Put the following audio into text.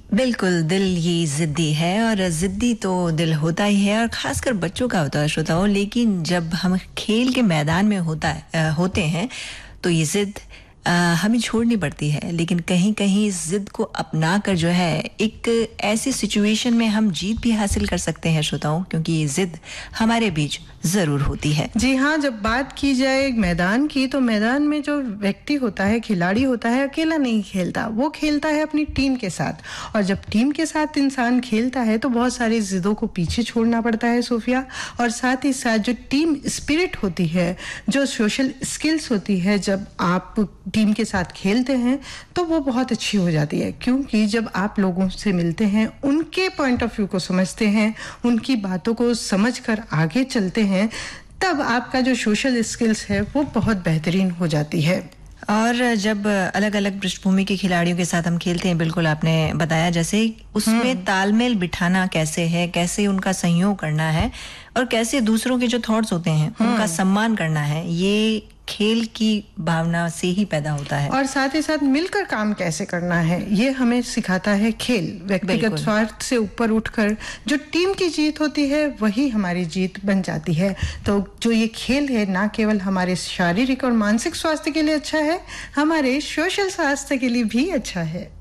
बिल्कुल, दिल ये ज़िद्दी है और ज़िद्दी तो दिल होता ही है और ख़ासकर बच्चों का होता है श्रोताओं। लेकिन जब हम खेल के मैदान में होते हैं तो ये ज़िद हमें छोड़नी पड़ती है। लेकिन कहीं-कहीं इस ज़िद को अपना कर जो है एक ऐसी सिचुएशन में हम जीत भी हासिल कर सकते हैं श्रोताओं, क्योंकि ये ज़िद हमारे बीच ज़रूर होती है। जी हाँ, जब बात की जाए मैदान की तो मैदान में जो व्यक्ति होता है, खिलाड़ी होता है, अकेला नहीं खेलता, वो खेलता है अपनी टीम के साथ। और जब टीम के साथ इंसान खेलता है तो बहुत सारी ज़िदों को पीछे छोड़ना पड़ता है सोफिया। और साथ ही साथ जो टीम स्पिरिट होती है, जो सोशल स्किल्स होती है, जब आप टीम के साथ खेलते हैं तो वो बहुत अच्छी हो जाती है। क्योंकि जब आप लोगों से मिलते हैं, उनके पॉइंट ऑफ व्यू को समझते हैं, उनकी बातों को समझकर आगे चलते हैं, तब आपका जो सोशल स्किल्स है वो बहुत बेहतरीन हो जाती है। और जब अलग-अलग पृष्ठभूमि के खिलाड़ियों के साथ हम खेलते हैं, बिल्कुल आपने बताया जैसे उसमें तालमेल बिठाना कैसे है, कैसे उनका सहयोग करना है और कैसे दूसरों के जो थॉट्स होते हैं उनका सम्मान करना है, ये खेल की भावना से ही पैदा होता है। और साथ ही साथ मिलकर काम कैसे करना है, ये हमें सिखाता है खेल। व्यक्तिगत स्वार्थ से ऊपर उठकर जो टीम की जीत होती है वही हमारी जीत बन जाती है। तो जो ये खेल है ना केवल हमारे शारीरिक और मानसिक स्वास्थ्य के लिए अच्छा है, हमारे सोशल स्वास्थ्य के लिए भी अच्छा है।